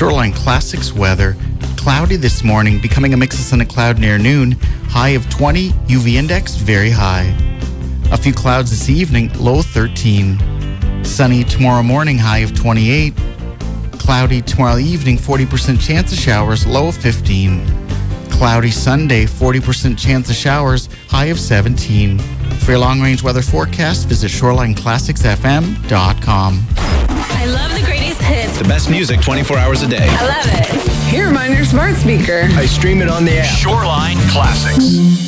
Shoreline Classics weather. Cloudy this morning, becoming a mix of sun and cloud near noon. High of 20, UV index very high. A few clouds this evening, low 13. Sunny tomorrow morning, high of 28. Cloudy tomorrow evening, 40% chance of showers, low of 15. Cloudy Sunday, 40% chance of showers, high of 17. For your long-range weather forecast, visit ShorelineClassicsFM.com. I love the greatest hits. The best music 24 hours a day. I love it. Hear 'em on your smart speaker. I stream it on the app. Shoreline Classics.